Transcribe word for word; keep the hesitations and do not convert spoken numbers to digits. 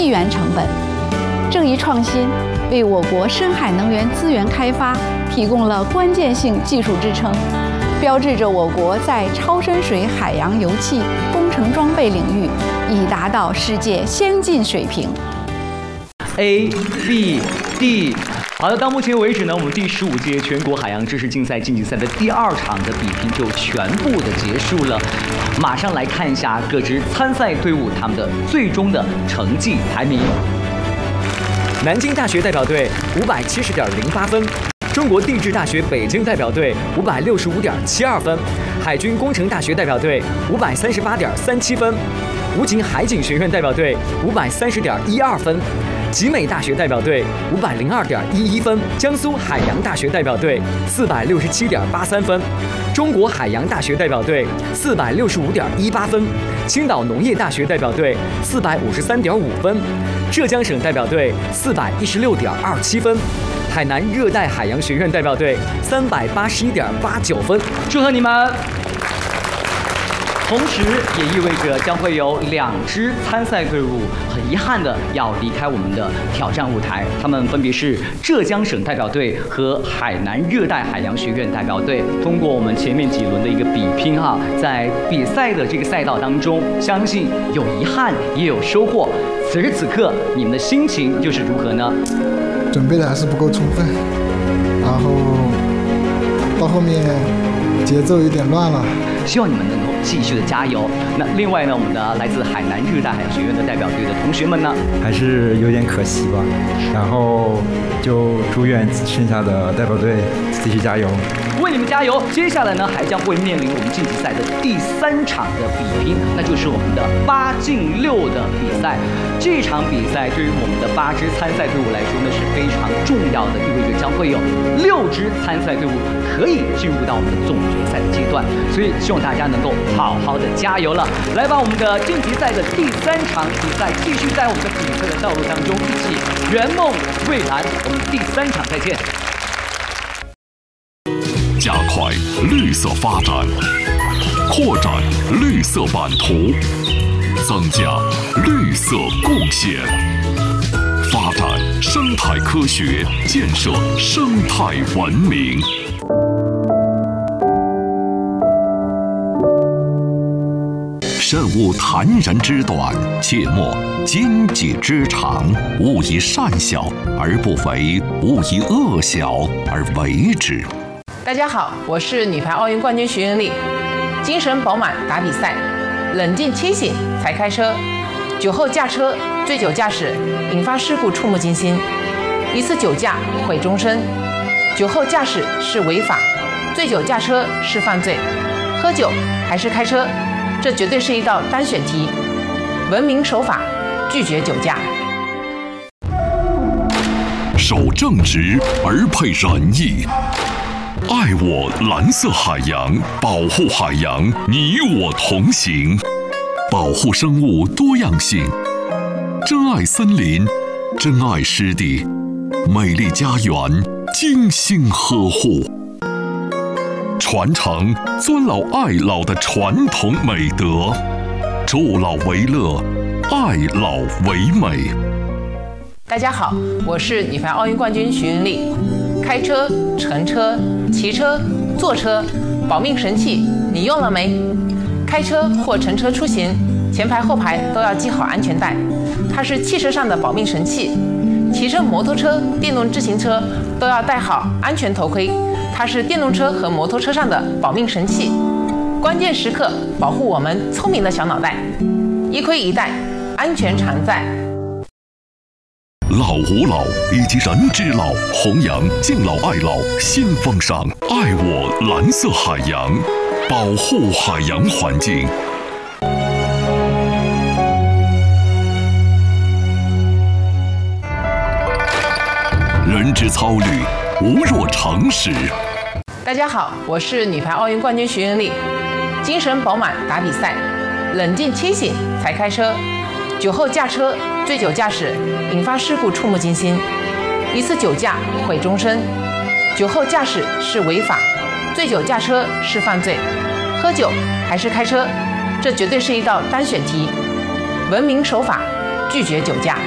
亿元成本。这一创新为我国深海能源资源开发提供了关键性技术支撑，标志着我国在超深水海洋油气工程装备领域已达到世界先进水平。 A、B、D。好的，到目前为止呢，我们第十五届全国海洋知识竞赛晋级赛的第二场的比拼就全部的结束了。马上来看一下各支参赛队伍他们的最终的成绩排名。 南京大学代表队五百七十点零八分，中国地质大学北京代表队五百六十五点七二分，海军工程大学代表队五百三十八点三七分，武警海警学院代表队五百三十点一二分。集美大学代表队五百零二点一一分，江苏海洋大学代表队四百六十七点八三分，中国海洋大学代表队四百六十五点一八分，青岛农业大学代表队四百五十三点五分，浙江省代表队四百一十六点二七分，海南热带海洋学院代表队三百八十一点八九分。 祝贺你们！同时也意味着将会有两支参赛队伍很遗憾的要离开我们的挑战舞台，他们分别是浙江省代表队和海南热带海洋学院代表队。通过我们前面几轮的一个比拼哈，在比赛的这个赛道当中，相信有遗憾也有收获。此时此刻，你们的心情又是如何呢？ 准备的还是不够充分，然后到后面节奏有点乱了。 希望你们能够继续的加油。那另外呢，我们的来自海南热带海洋学院的代表队的同学们呢， 还是有点可惜吧。然后就祝愿剩下的代表队继续加油， 为你们加油。接下来呢，还将会面临我们晋级赛的第三场的比拼，那就是我们的八进六的比赛。这场比赛对于我们的八支参赛队伍来说呢是非常重要的，意味着将会有六支参赛队伍可以进入到我们的总决赛的阶段，所以希望大家能够好好的加油了。来吧，我们的晋级赛的第三场比赛继续在我们的比赛的道路当中一起圆梦蔚蓝。我们第三场再见。 加快绿色发展，扩展绿色版图，增加绿色贡献，发展生态科学，建设生态文明。慎勿谗人之短，切莫奸己之长。勿以善小而不为，勿以恶小而为之。 大家好，我是女排奥运冠军徐云丽。精神饱满打比赛，冷静清醒才开车。酒后驾车、醉酒驾驶引发事故触目惊心，一次酒驾毁终身。酒后驾驶是违法，醉酒驾车是犯罪。喝酒还是开车，这绝对是一道单选题。文明守法，拒绝酒驾。 守正直而配仁义。爱我蓝色海洋，保护海洋，你我同行。保护生物多样性，珍爱森林，珍爱湿地，美丽家园，精心呵护，传承尊老爱老的传统美德，助老为乐，爱老为美。 大家好，我是女排奥运冠军徐云丽。开车、乘车、骑车、坐车，保命神器你用了没？开车或乘车出行，前排后排都要系好安全带，它是汽车上的保命神器。骑乘摩托车、电动自行车都要戴好安全头盔，它是电动车和摩托车上的保命神器。关键时刻保护我们聪明的小脑袋，一盔一带，安全常在。 老吾老以及人之老，弘扬敬老爱老新风尚，爱我蓝色海洋，保护海洋环境。人之操虑，无若常识。 大家好，我是女排奥运冠军徐云丽。精神饱满打比赛，冷静清醒才开车。酒后驾车、醉酒驾驶引发事故触目惊心，一次酒驾毁终身。酒后驾驶是违法，醉酒驾车是犯罪。喝酒还是开车，这绝对是一道单选题。文明守法，拒绝酒驾。